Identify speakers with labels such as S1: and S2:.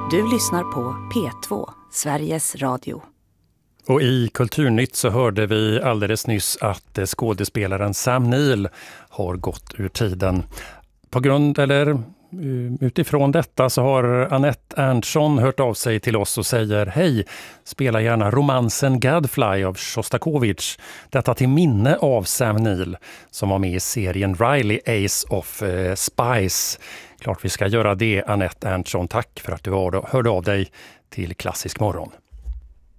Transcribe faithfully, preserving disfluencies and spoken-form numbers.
S1: Du lyssnar på P två, Sveriges Radio.
S2: Och i Kulturnytt så hörde vi alldeles nyss att skådespelaren Sam Neill har gått ur tiden. På grund eller utifrån detta så har Anette Erntsson hört av sig till oss och säger: hej, spela gärna romansen Gadfly av Shostakovich. Detta till minne av Sam Neill som var med i serien Riley Ace of eh, Spice. Klart vi ska göra det, Anette Erntsson. Tack för att du hörde av dig till Klassisk morgon.